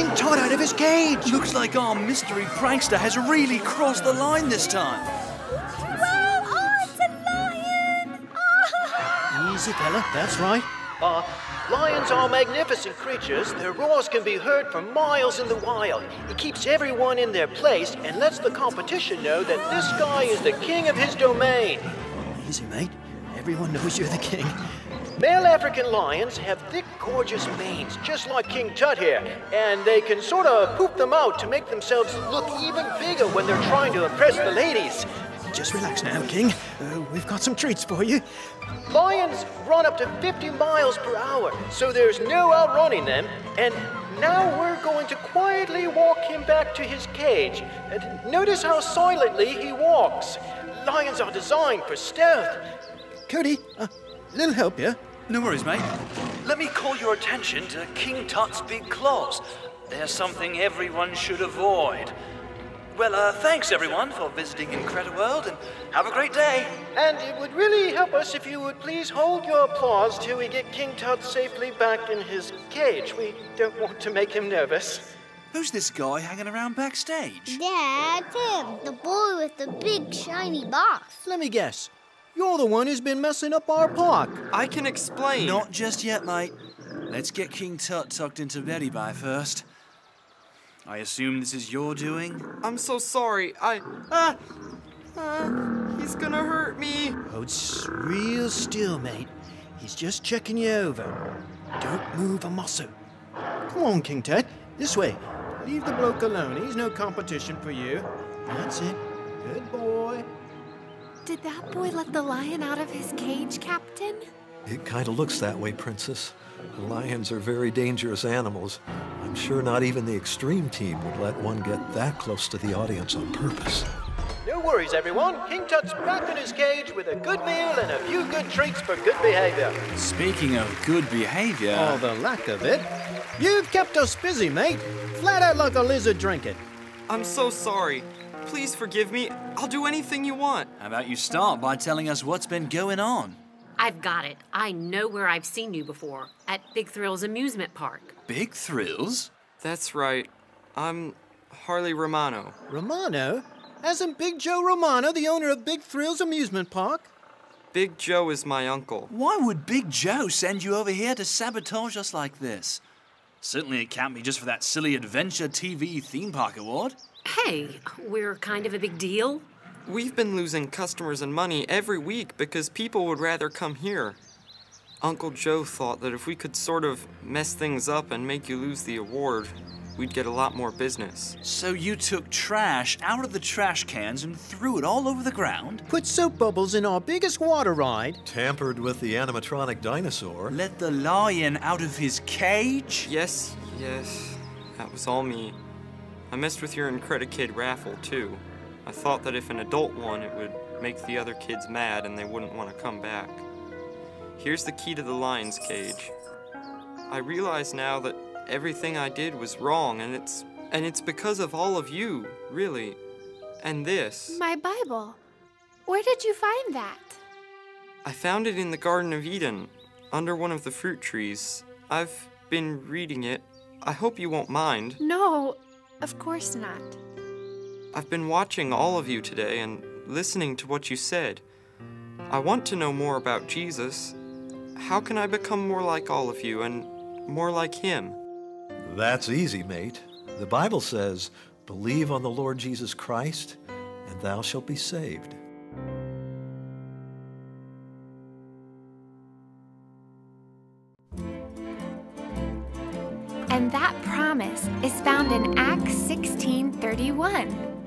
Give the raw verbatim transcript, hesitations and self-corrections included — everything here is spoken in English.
King Tut out of his cage! Looks like our mystery prankster has really crossed the line this time. Wow, oh, it's a lion! Oh. Easy, fella, that's right. Uh, lions are magnificent creatures. Their roars can be heard for miles in the wild. It keeps everyone in their place and lets the competition know that this guy is the king of his domain. Easy, mate. Everyone knows you're the king. Male African lions have thick, gorgeous manes, just like King Tut here, and they can sort of poop them out to make themselves look even bigger when they're trying to impress the ladies. Just relax now, King. Uh, we've got some treats for you. Lions run up to fifty miles per hour, so there's no outrunning them, and now we're going to quietly walk him back to his cage. And notice how silently he walks. Lions are designed for stealth. Cody, a uh, little help here. No worries, mate. Let me call your attention to King Tut's big claws. They're something everyone should avoid. Well, uh, thanks everyone for visiting Incrediworld, and have a great day. And it would really help us if you would please hold your applause till we get King Tut safely back in his cage. We don't want to make him nervous. Who's this guy hanging around backstage? Dad, him, the boy with the big shiny box. Let me guess. You're the one who's been messing up our park. I can explain. Not just yet, mate. Let's get King Tut tucked into Betty Bye first. I assume this is your doing? I'm so sorry. I... Ah! Uh, he's gonna hurt me. Hold real still, mate. He's just checking you over. Don't move a muscle. Come on, King Tut. This way. Leave the bloke alone. He's no competition for you. That's it. Good boy. Did that boy let the lion out of his cage, Captain? It kind of looks that way, Princess. Lions are very dangerous animals. I'm sure not even the extreme team would let one get that close to the audience on purpose. No worries, everyone. King Tut's back in his cage with a good meal and a few good treats for good behavior. Speaking of good behavior... Oh, the lack of it. You've kept us busy, mate. Flat out like a lizard drinking. I'm so sorry. Please forgive me. I'll do anything you want. How about you start by telling us what's been going on? I've got it. I know where I've seen you before. At Big Thrills Amusement Park. Big Thrills? That's right. I'm Harley Romano. Romano? Hasn't Big Joe Romano, the owner of Big Thrills Amusement Park? Big Joe is my uncle. Why would Big Joe send you over here to sabotage us like this? Certainly it can't be just for that silly Adventure T V theme park award. Hey, we're kind of a big deal. We've been losing customers and money every week because people would rather come here. Uncle Joe thought that if we could sort of mess things up and make you lose the award, we'd get a lot more business. So you took trash out of the trash cans and threw it all over the ground? Put soap bubbles in our biggest water ride? Tampered with the animatronic dinosaur? Let the lion out of his cage? Yes, yes, that was all me. I messed with your Incredikid raffle, too. I thought that if an adult won, it would make the other kids mad and they wouldn't want to come back. Here's the key to the lion's cage. I realize now that everything I did was wrong, and it's and it's because of all of you, really. And this. My Bible. Where did you find that? I found it in the Garden of Eden, under one of the fruit trees. I've been reading it. I hope you won't mind. No, of course not. I've been watching all of you today and listening to what you said. I want to know more about Jesus. How can I become more like all of you and more like him? That's easy, mate. The Bible says, believe on the Lord Jesus Christ, and thou shalt be saved. And that promise is found in Acts sixteen thirty-one.